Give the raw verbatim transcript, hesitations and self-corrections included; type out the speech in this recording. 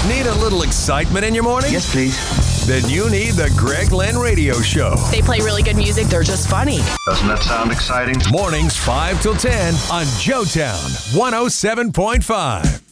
Need a little excitement in your morning? Yes, please. Then you need the Greg Lynn Radio Show. They play really good music. They're just funny. Doesn't that sound exciting? Mornings five till ten on Joetown one oh seven point five.